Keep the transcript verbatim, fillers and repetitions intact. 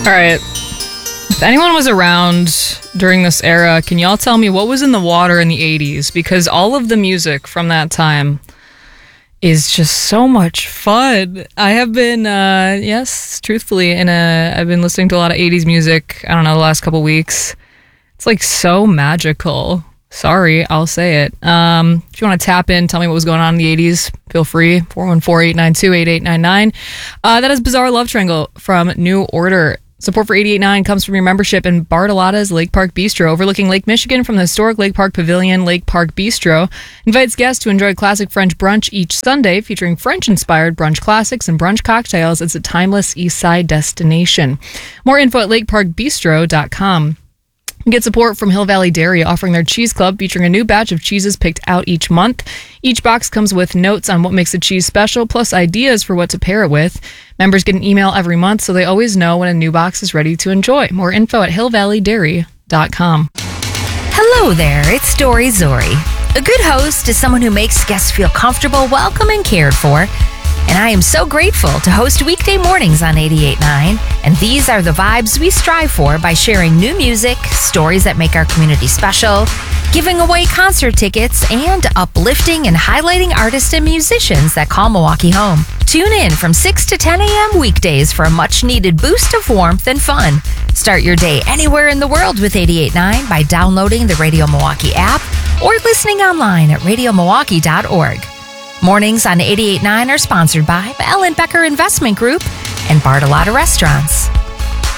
All right. If anyone was around during this era, can y'all tell me what was in the water in the eighties? Because all of the music from that time is just so much fun. I have been, uh, yes, truthfully, in a, I've been listening to a lot of eighties music, I don't know, the last couple weeks. It's like so magical. Sorry, I'll say it. Um, if you want to tap in, tell me what was going on in the eighties, feel free. four one four, eight nine two, eight eight nine nine. Uh, that is Bizarre Love Triangle from New Order. Support for eighty-eight point nine comes from your membership in Bartolotta's Lake Park Bistro, overlooking Lake Michigan from the historic Lake Park Pavilion. Lake Park Bistro invites guests to enjoy classic French brunch each Sunday, featuring French-inspired brunch classics and brunch cocktails. It's a timeless East Side destination. More info at lake park bistro dot com. Get support from Hill Valley Dairy, offering their cheese club featuring a new batch of cheeses picked out each month. Each box comes with notes on what makes a cheese special, plus ideas for what to pair it with. Members get an email every month, so they always know when a new box is ready to enjoy. More info at hill valley dairy dot com. Hello there, it's Dory Zori. A good host is someone who makes guests feel comfortable, welcome, and cared for. And I am so grateful to host weekday mornings on eighty-eight point nine. And these are the vibes we strive for by sharing new music, stories that make our community special, giving away concert tickets, and uplifting and highlighting artists and musicians that call Milwaukee home. Tune in from six to ten a.m. weekdays for a much-needed boost of warmth and fun. Start your day anywhere in the world with eighty-eight point nine by downloading the Radio Milwaukee app or listening online at radio milwaukee dot org. Mornings on eighty-eight point nine are sponsored by Ellen Becker Investment Group and Bartolotta Restaurants.